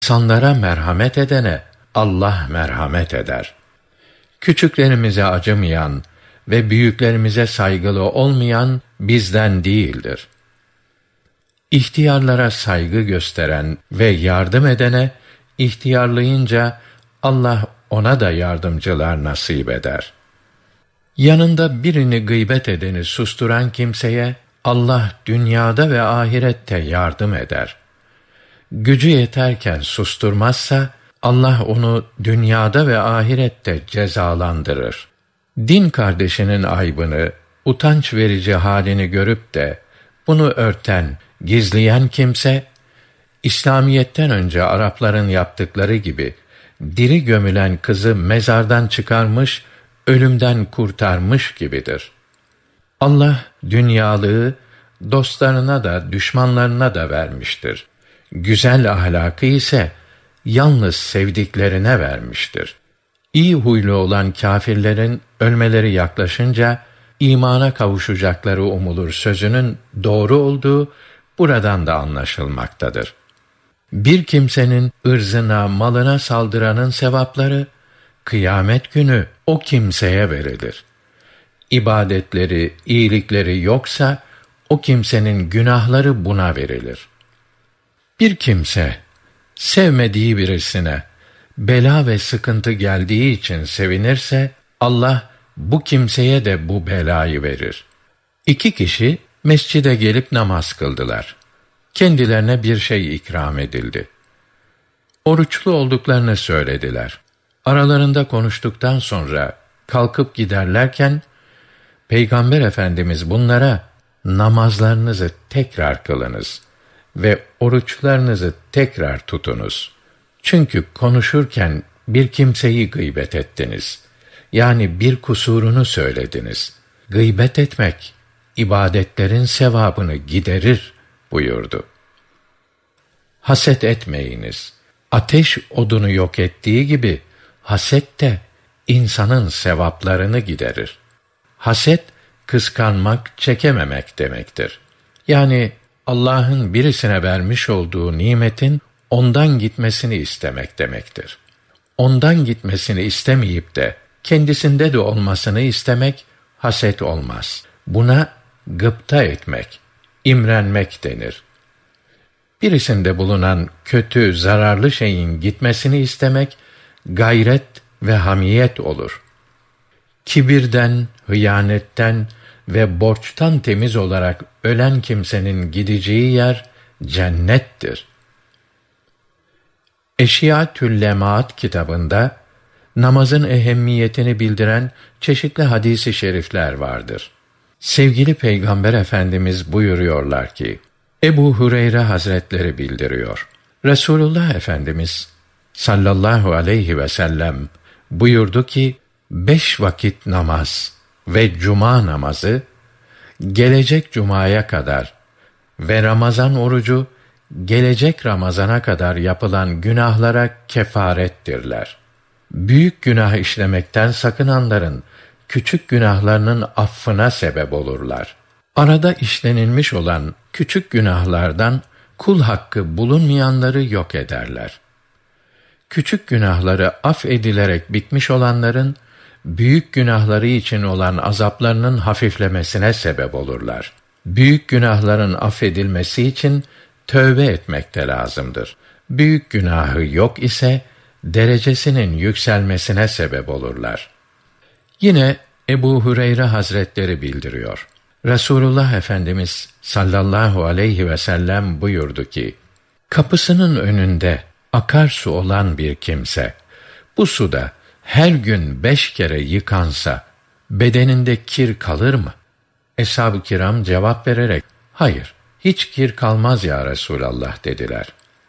İnsanlara merhamet edene Allah merhamet eder. Küçüklerimize acımayan ve büyüklerimize saygılı olmayan bizden değildir. İhtiyarlara saygı gösteren ve yardım edene, ihtiyarlayınca Allah ona da yardımcılar nasip eder. Yanında birini gıybet edeni susturan kimseye, Allah dünyada ve ahirette yardım eder. Gücü yeterken susturmazsa, Allah onu dünyada ve ahirette cezalandırır. Din kardeşinin aybını, utanç verici halini görüp de bunu örten, gizleyen kimse, İslamiyetten önce Arapların yaptıkları gibi diri gömülen kızı mezardan çıkarmış, ölümden kurtarmış gibidir. Allah dünyalığı dostlarına da düşmanlarına da vermiştir. Güzel ahlakı ise yalnız sevdiklerine vermiştir. İyi huylu olan kâfirlerin ölmeleri yaklaşınca imana kavuşacakları umulur sözünün doğru olduğu buradan da anlaşılmaktadır. Bir kimsenin ırzına, malına saldıranın sevapları kıyamet günü o kimseye verilir. İbadetleri, iyilikleri yoksa o kimsenin günahları buna verilir. Bir kimse sevmediği birisine bela ve sıkıntı geldiği için sevinirse, Allah bu kimseye de bu belayı verir. 2 kişi mescide gelip namaz kıldılar. Kendilerine bir şey ikram edildi. Oruçlu olduklarını söylediler. Aralarında konuştuktan sonra kalkıp giderlerken, Peygamber Efendimiz bunlara, namazlarınızı tekrar kılınız ve oruçlarınızı tekrar tutunuz. Çünkü konuşurken bir kimseyi gıybet ettiniz. Yani bir kusurunu söylediniz. Gıybet etmek, ibadetlerin sevabını giderir buyurdu. Haset etmeyiniz. Ateş odunu yok ettiği gibi, haset de insanın sevaplarını giderir. Haset, kıskanmak, çekememek demektir. Yani Allah'ın birisine vermiş olduğu nimetin ondan gitmesini istemek demektir. Ondan gitmesini istemeyip de kendisinde de olmasını istemek haset olmaz. Buna gıpta etmek, imrenmek denir. Birisinde bulunan kötü, zararlı şeyin gitmesini istemek gayret ve hamiyet olur. Kibirden, hıyanetten ve borçtan temiz olarak ölen kimsenin gideceği yer cennettir. Eşya-tül Lemaat kitabında namazın ehemmiyetini bildiren çeşitli hadis-i şerifler vardır. Sevgili Peygamber Efendimiz buyuruyorlar ki, Ebu Hureyre Hazretleri bildiriyor. Resulullah Efendimiz sallallahu aleyhi ve sellem buyurdu ki, 5 vakit namaz ve cuma namazı gelecek cumaya kadar ve Ramazan orucu gelecek Ramazana kadar yapılan günahlara kefarettirler. Büyük günah işlemekten sakınanların küçük günahlarının affına sebep olurlar. Arada işlenilmiş olan küçük günahlardan kul hakkı bulunmayanları yok ederler. Küçük günahları affedilerek bitmiş olanların büyük günahları için olan azaplarının hafiflemesine sebep olurlar. Büyük günahların affedilmesi için tövbe etmek de lazımdır. Büyük günahı yok ise derecesinin yükselmesine sebep olurlar. Yine Ebu Hureyre Hazretleri bildiriyor. Resulullah Efendimiz sallallahu aleyhi ve sellem buyurdu ki, kapısının önünde akarsu olan bir kimse, bu suda her gün 5 kere yıkansa, bedeninde kir kalır mı? Eshab-ı kiram cevap vererek, hayır, hiç kir kalmaz ya Resulallah dediler.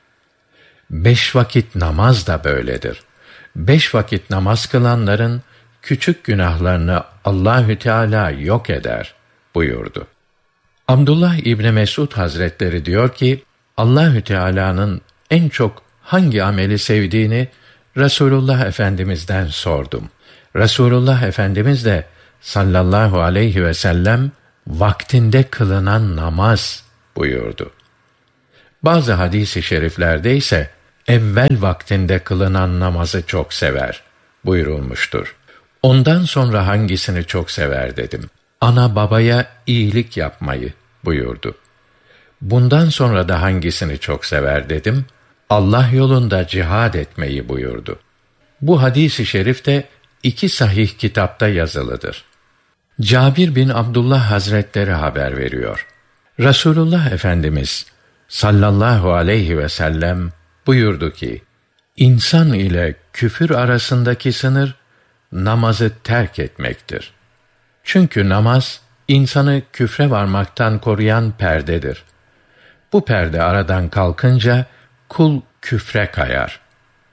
5 vakit namaz da böyledir. 5 vakit namaz kılanların küçük günahlarını Allahü Teala yok eder buyurdu. Abdullah İbni Mesud Hazretleri diyor ki, Allahü Teala'nın en çok hangi ameli sevdiğini Resulullah Efendimiz'den sordum. Resulullah Efendimiz de sallallahu aleyhi ve sellem vaktinde kılınan namaz buyurdu. Bazı hadis-i şeriflerde ise evvel vaktinde kılınan namazı çok sever buyurulmuştur. Ondan sonra hangisini çok sever dedim. Ana babaya iyilik yapmayı buyurdu. Bundan sonra da hangisini çok sever dedim. Allah yolunda cihad etmeyi buyurdu. Bu hadis-i şerif de 2 sahih kitapta yazılıdır. Cabir bin Abdullah Hazretleri haber veriyor. Resulullah Efendimiz sallallahu aleyhi ve sellem buyurdu ki, İnsan ile küfür arasındaki sınır namazı terk etmektir. Çünkü namaz insanı küfre varmaktan koruyan perdedir. Bu perde aradan kalkınca kul küfre kayar.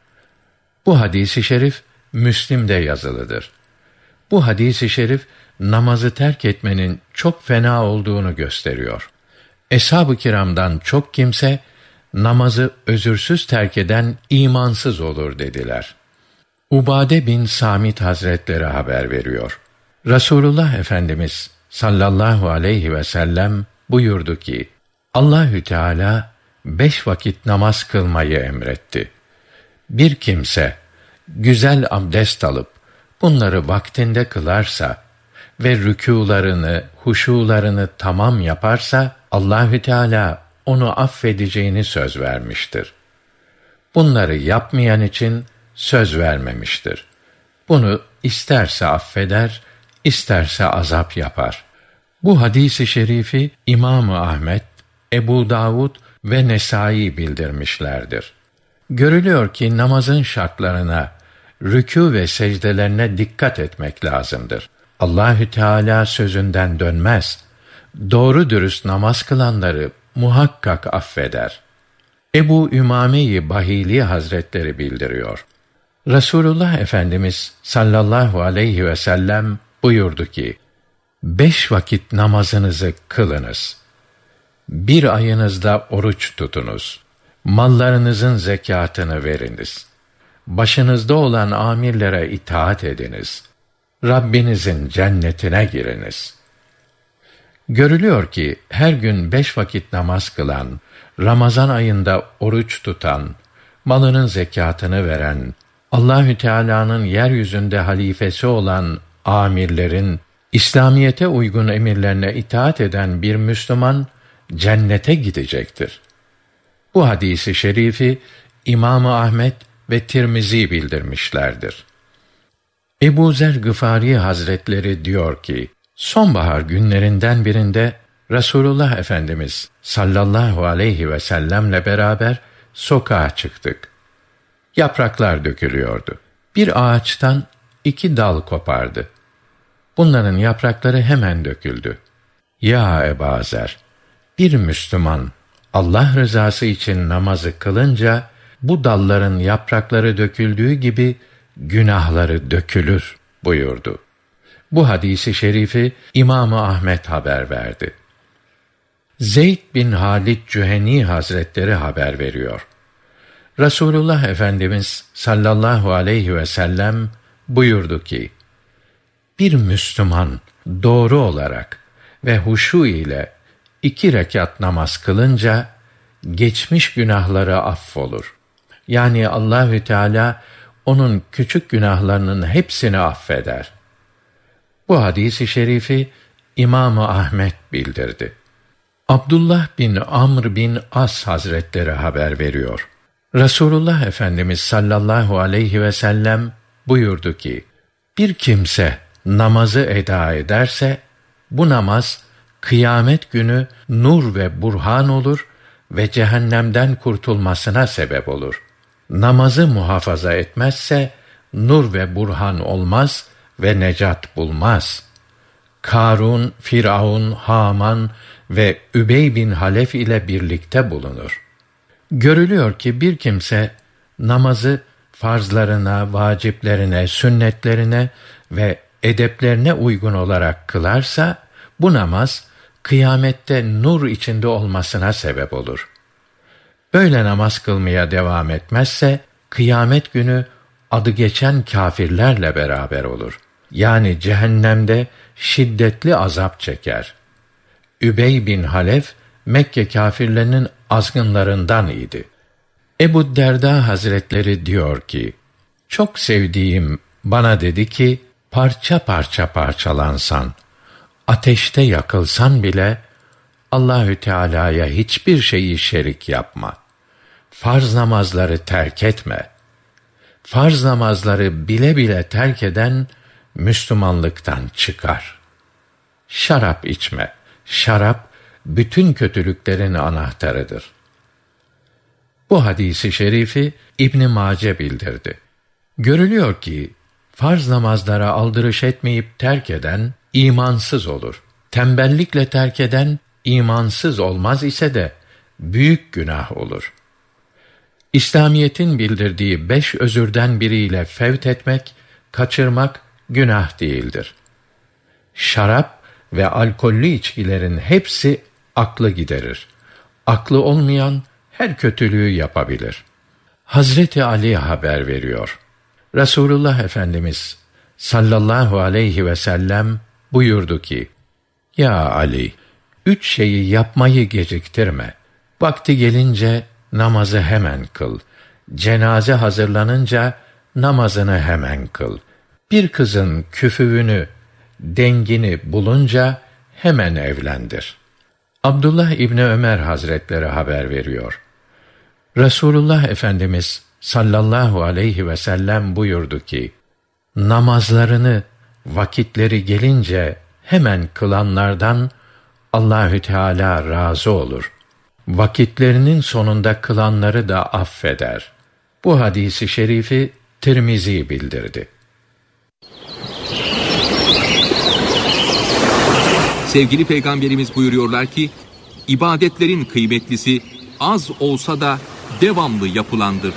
Bu hadis-i şerif Müslim'de yazılıdır. Bu hadis-i şerif namazı terk etmenin çok fena olduğunu gösteriyor. Eshab-ı kiramdan çok kimse namazı özürsüz terk eden imansız olur dediler. Ubade bin Samit Hazretleri haber veriyor. Resulullah Efendimiz sallallahu aleyhi ve sellem buyurdu ki, Allahü Teala 5 vakit namaz kılmayı emretti. Bir kimse güzel abdest alıp bunları vaktinde kılarsa ve rükûlarını, huşularını tamam yaparsa Allahü Teala onu affedeceğini söz vermiştir. Bunları yapmayan için söz vermemiştir. Bunu isterse affeder, isterse azap yapar. Bu hadis-i şerifi İmam-ı Ahmed, Ebu Davud ve Nesai bildirmişlerdir. Görülüyor ki namazın şartlarına, rükû ve secdelerine dikkat etmek lazımdır. Allahü Teala sözünden dönmez. Doğru dürüst namaz kılanları muhakkak affeder. Ebu Ümame-i Bahili Hazretleri bildiriyor. Resulullah Efendimiz sallallahu aleyhi ve sellem buyurdu ki, 5 vakit namazınızı kılınız. 1 ayınızda oruç tutunuz. Mallarınızın zekâtını veriniz. Başınızda olan amirlere itaat ediniz. Rabbinizin cennetine giriniz. Görülüyor ki her gün 5 vakit namaz kılan, Ramazan ayında oruç tutan, malının zekâtını veren, Allahü Teala'nın yeryüzünde halifesi olan amirlerin İslamiyete uygun emirlerine itaat eden bir Müslüman cennete gidecektir. Bu hadisi şerifi İmam-ı Ahmed ve Tirmizi bildirmişlerdir. Ebu Zer Gıfari Hazretleri diyor ki, sonbahar günlerinden birinde Resulullah Efendimiz sallallahu aleyhi ve sellemle beraber sokağa çıktık. Yapraklar dökülüyordu. Bir ağaçtan 2 dal kopardı. Bunların yaprakları hemen döküldü. Ya Ebu Zer, bir Müslüman Allah rızası için namazı kılınca bu dalların yaprakları döküldüğü gibi günahları dökülür buyurdu. Bu hadisi şerifi İmam-ı Ahmed haber verdi. Zeyd bin Halid Cüheni Hazretleri haber veriyor. Resulullah Efendimiz sallallahu aleyhi ve sellem buyurdu ki, bir Müslüman doğru olarak ve huşu ile 2 rekat namaz kılınca geçmiş günahları affolur. Yani Allahü Teala onun küçük günahlarının hepsini affeder. Bu hadisi şerifi İmam-ı Ahmed bildirdi. Abdullah bin Amr bin As Hazretleri haber veriyor. Resulullah Efendimiz sallallahu aleyhi ve sellem buyurdu ki, bir kimse namazı eda ederse, bu namaz kıyamet günü nur ve burhan olur ve cehennemden kurtulmasına sebep olur. Namazı muhafaza etmezse, nur ve burhan olmaz ve necat bulmaz. Karun, Firavun, Haman ve Übey bin Halef ile birlikte bulunur. Görülüyor ki bir kimse namazı farzlarına, vaciplerine, sünnetlerine ve edeplerine uygun olarak kılarsa, bu namaz kıyamette nur içinde olmasına sebep olur. Böyle namaz kılmaya devam etmezse, kıyamet günü adı geçen kâfirlerle beraber olur. Yani cehennemde şiddetli azap çeker. Übey bin Halef, Mekke kâfirlerinin azgınlarından idi. Ebu Derda Hazretleri diyor ki, çok sevdiğim bana dedi ki, parça parça parçalansan, ateşte yakılsan bile Allahü Teala'ya hiçbir şeyi şerik yapma. Farz namazları terk etme. Farz namazları bile bile terk eden Müslümanlıktan çıkar. Şarap içme. Şarap bütün kötülüklerin anahtarıdır. Bu hadisi şerifi İbn Mace bildirdi. Görülüyor ki farz namazlara aldırış etmeyip terk eden imansız olur. Tembellikle terk eden imansız olmaz ise de büyük günah olur. İslamiyetin bildirdiği 5 özürden biriyle fevt etmek, kaçırmak günah değildir. Şarap ve alkollü içkilerin hepsi aklı giderir. Aklı olmayan her kötülüğü yapabilir. Hazreti Ali haber veriyor. Resulullah Efendimiz sallallahu aleyhi ve sellem buyurdu ki, ya Ali, 3 şeyi yapmayı geciktirme. Vakti gelince namazı hemen kıl. Cenaze hazırlanınca namazını hemen kıl. Bir kızın küfüğünü, dengini bulunca hemen evlendir. Abdullah İbni Ömer Hazretleri haber veriyor. Resulullah Efendimiz sallallahu aleyhi ve sellem buyurdu ki, namazlarını vakitleri gelince hemen kılanlardan Allahü Teala razı olur. Vakitlerinin sonunda kılanları da affeder. Bu hadisi şerifi Tirmizi bildirdi. Sevgili Peygamberimiz buyuruyorlar ki, ibadetlerin kıymetlisi az olsa da devamlı yapılandır.